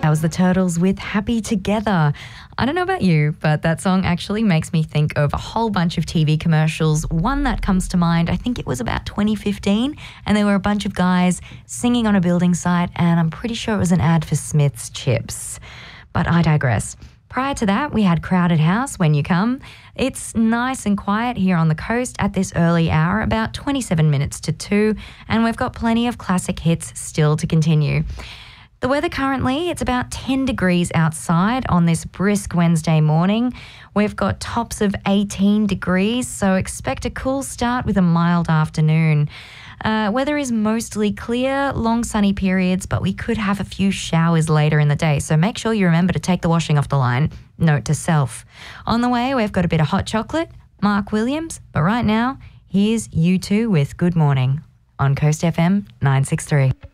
That was the Turtles with Happy Together. I don't know about you, but that song actually makes me think of a whole bunch of TV commercials. One that comes to mind, I think it was about 2015, and there were a bunch of guys singing on a building site, and I'm pretty sure it was an ad for Smith's Chips. But I digress. Prior to that, we had Crowded House, When You Come. It's nice and quiet here on the coast at this early hour, about 27 minutes to 2, and we've got plenty of classic hits still to continue. The weather currently, it's about 10 degrees outside on this brisk Wednesday morning. We've got tops of 18 degrees, so expect a cool start with a mild afternoon. Weather is mostly clear, long sunny periods, but we could have a few showers later in the day, so make sure you remember to take the washing off the line. Note to self. On the way, we've got a bit of hot chocolate, Mark Williams, but right now, here's U2 with Good Morning on Coast FM 963.